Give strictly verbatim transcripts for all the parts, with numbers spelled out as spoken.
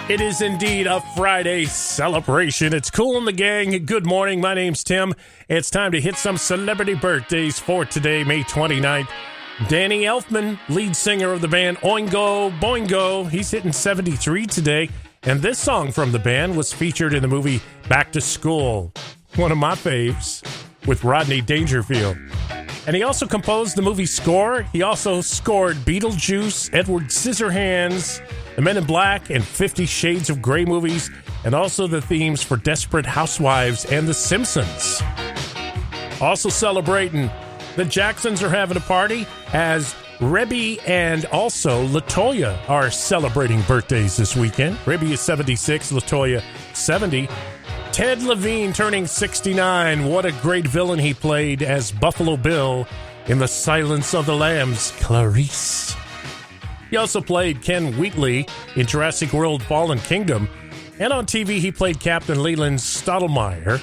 It is indeed a Friday celebration. It's Kool and the Gang. Good morning. My name's Tim. It's time to hit some celebrity birthdays for today, May twenty-ninth. Danny Elfman, lead singer of the band Oingo Boingo. He's hitting seventy-three today. And this song from the band was featured in the movie Back to School, one of my faves, with Rodney Dangerfield. And he also composed the movie score. He also scored Beetlejuice, Edward Scissorhands, The Men in Black, and Fifty Shades of Grey movies, and also the themes for Desperate Housewives and The Simpsons. Also celebrating, the Jacksons are having a party, as Rebby and also LaToya are celebrating birthdays this weekend. Rebby is seventy-six, LaToya seventy. Ted Levine turning sixty-nine. What a great villain he played as Buffalo Bill in The Silence of the Lambs, Clarice. He also played Ken Wheatley in Jurassic World Fallen Kingdom. And on T V, he played Captain Leland Stottlemyre.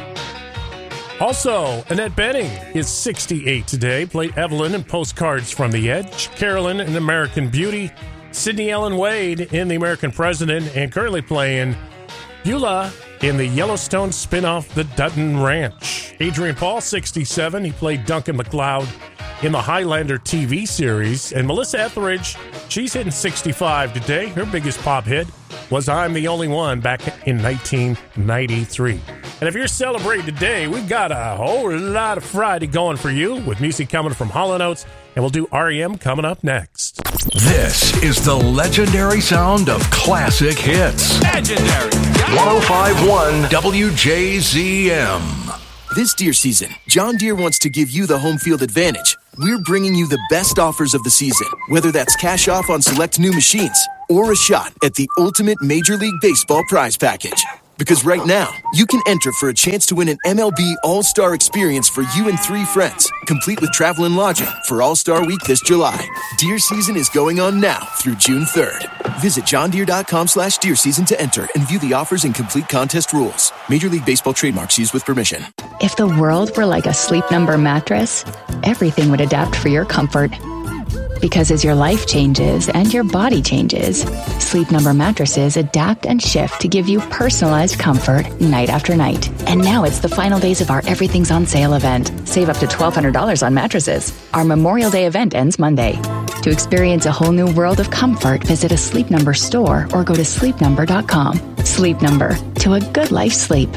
Also, Annette Bening is sixty-eight today. Played Evelyn in Postcards from the Edge. Carolyn in American Beauty. Sydney Ellen Wade in The American President. And currently playing Beulah in the Yellowstone spinoff, The Dutton Ranch. Adrian Paul, sixty-seven. He played Duncan MacLeod in the Highlander T V series. And Melissa Etheridge, she's hitting sixty-five today. Her biggest pop hit was I'm the Only One back in nineteen ninety-three. And if you're celebrating today, we've got a whole lot of Friday going for you with music coming from Hall and Oates, and we'll do R E M coming up next. This is the legendary sound of classic hits. Legendary. one oh five point one W J Z M. This deer season, John Deere wants to give you the home field advantage. We're bringing you the best offers of the season, whether that's cash off on select new machines or a shot at the ultimate Major League Baseball prize package. Because right now, you can enter for a chance to win an M L B All-Star experience for you and three friends, complete with travel and lodging for All-Star Week this July. Deer season is going on now through June third. Visit johndeere.com slash deer season to enter and view the offers and complete contest rules. Major League Baseball trademarks used with permission. If the world were like a Sleep Number mattress, everything would adapt for your comfort. Because as your life changes and your body changes, Sleep Number mattresses adapt and shift to give you personalized comfort night after night. And now it's the final days of our Everything's on Sale event. Save up to twelve hundred dollars on mattresses. Our Memorial Day event ends Monday. To experience a whole new world of comfort, visit a Sleep Number store or go to sleep number dot com. Sleep Number, to a good life sleep.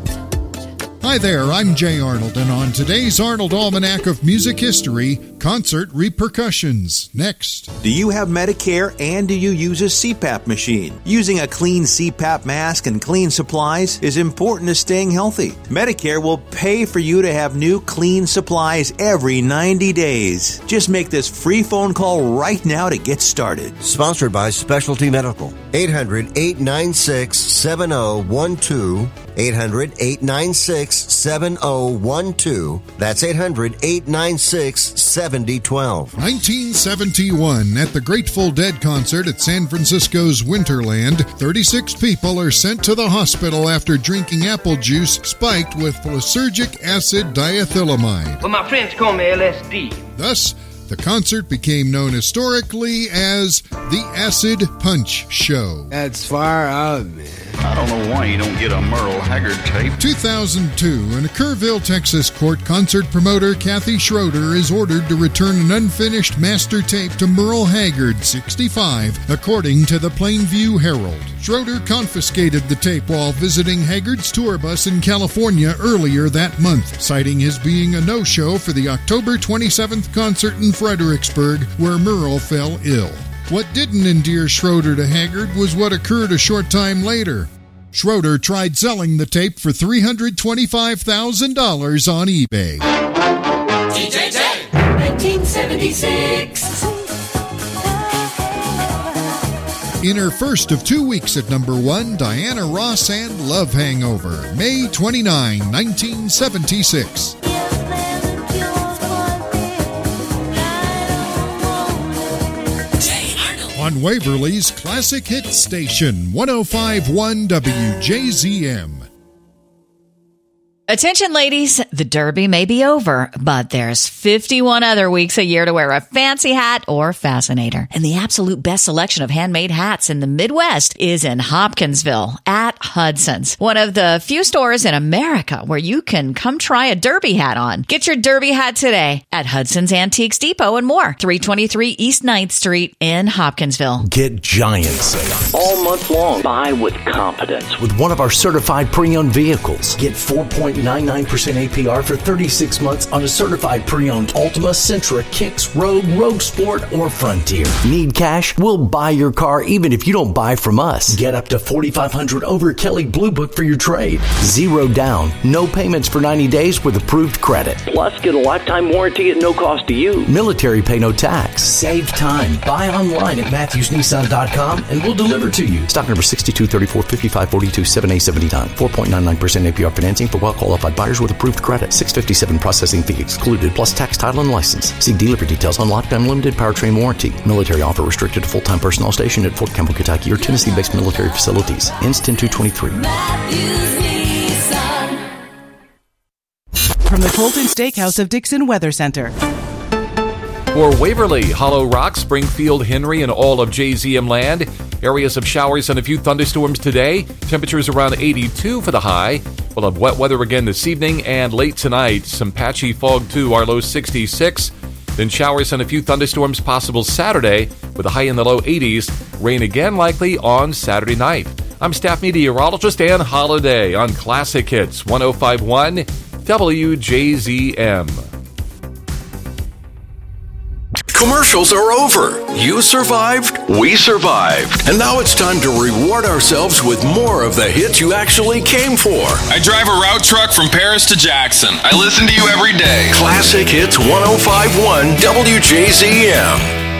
Hi there, I'm Jay Arnold, and on today's Arnold Almanac of Music History, concert repercussions. Next. Do you have Medicare and do you use a C PAP machine? Using a clean C PAP mask and clean supplies is important to staying healthy. Medicare will pay for you to have new clean supplies every ninety days. Just make this free phone call right now to get started. Sponsored by Specialty Medical. eight hundred, eight nine six, seven zero one two. eight hundred, eight nine six, seven zero one two. That's eight hundred, eight nine six, seven zero one two. nineteen seventy-one, at the Grateful Dead concert at San Francisco's Winterland, thirty-six people are sent to the hospital after drinking apple juice spiked with lysergic acid diethylamide. Well, my friends call me L S D. Thus, the concert became known historically as the Acid Punch Show. That's far out, man. I don't know why you don't get a Merle Haggard tape. two thousand two, in a Kerrville, Texas court, concert promoter Kathy Schroeder is ordered to return an unfinished master tape to Merle Haggard, sixty-five, according to the Plainview Herald. Schroeder confiscated the tape while visiting Haggard's tour bus in California earlier that month, citing his being a no-show for the October twenty-seventh concert in Fredericksburg, where Merle fell ill. What didn't endear Schroeder to Haggard was what occurred a short time later. Schroeder tried selling the tape for three hundred twenty-five thousand dollars on eBay. D J J, nineteen seventy-six. In her first of two weeks at number one, Diana Ross and Love Hangover, May twenty-ninth, nineteen seventy-six. On Waverly's classic hit station, one oh five point one W J Z M. Attention, ladies, the Derby may be over, but there's fifty-one other weeks a year to wear a fancy hat or fascinator. And the absolute best selection of handmade hats in the Midwest is in Hopkinsville at Hudson's, one of the few stores in America where you can come try a Derby hat on. Get your Derby hat today at Hudson's Antiques Depot and more, three twenty-three East ninth Street in Hopkinsville. Get giant sales all month long. Buy with confidence with one of our certified pre-owned vehicles. Get four point nine nine percent A P R for thirty-six months on a certified pre-owned Altima, Sentra, Kicks, Rogue, Rogue Sport, or Frontier. Need cash? We'll buy your car even if you don't buy from us. Get up to forty-five hundred dollars over Kelley Blue Book for your trade. Zero down, no payments for ninety days with approved credit. Plus, get a lifetime warranty at no cost to you. Military pay no tax. Save time. Buy online at Matthews Nissan dot com and we'll deliver to you. Stock number sixty-two thirty-four fifty-five forty-two seven A seventy-nine. four point nine nine percent A P R financing for well-qualified buyers with approved credit. six fifty-seven processing fee excluded, plus tax, title, and license. See dealer for details on locked unlimited powertrain warranty. Military offer restricted to full-time personnel stationed at Fort Campbell, Kentucky, or Tennessee-based military facilities. Ends ten two twenty-three. From the Colton Steakhouse of Dixon Weather Center. For Waverly, Hollow Rock, Springfield, Henry, and all of J Z M land, areas of showers and a few thunderstorms today. Temperatures around eighty-two for the high. We'll have wet weather again this evening and late tonight. Some patchy fog too, our low sixty-six. Then showers and a few thunderstorms possible Saturday with a high in the low eighties. Rain again likely on Saturday night. I'm staff meteorologist Ann Holiday on Classic Hits one oh five point one W J Z M. Commercials are over. You survived, we survived. And now it's time to reward ourselves with more of the hits you actually came for. I drive a route truck from Paris to Jackson. I listen to you every day. Classic Hits one oh five point one W J Z M.